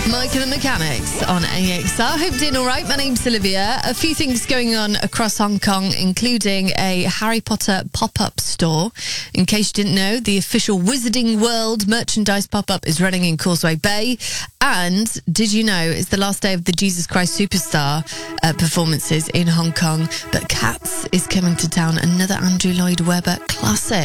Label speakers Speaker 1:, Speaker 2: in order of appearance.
Speaker 1: Mike and the Mechanics on AXR. Hope you're doing all right. My name's Olivia. A few things going on across Hong Kong, including a Harry Potter pop-up store. In case you didn't know, the official Wizarding World merchandise pop-up is running in Causeway Bay. And did you know it's the last day of the Jesus Christ Superstar performances in Hong Kong? But Cats is coming to town, another Andrew Lloyd Webber classic.